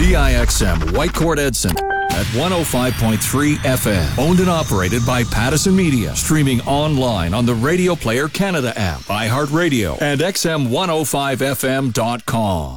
VIXM Whitecourt Edson at 105.3 FM. Owned and operated by Pattison Media. Streaming online on the Radio Player Canada app, iHeartRadio, and XM105FM.com.